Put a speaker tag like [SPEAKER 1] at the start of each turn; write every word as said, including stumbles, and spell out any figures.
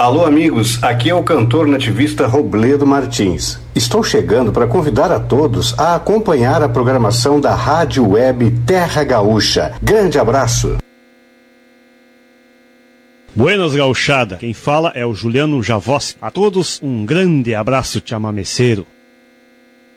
[SPEAKER 1] Alô, amigos, aqui é o cantor nativista Robledo Martins. Estou chegando para convidar a todos a acompanhar a programação da Rádio Web Terra Gaúcha. Grande abraço!
[SPEAKER 2] Buenas, gauchada. Quem fala é o Juliano Javossi. A todos um grande abraço chamameceiro.